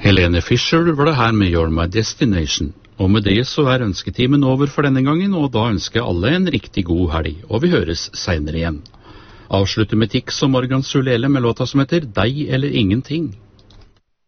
Helene Fischer var det her med You're My Destination. Og med det så ønsketimen over for denne gangen, og da ønsker jeg alle en riktig god helg, og vi høres senere igjen. Avslutter med Tix og Morgan Sulele med låta som heter Deg eller Ingenting.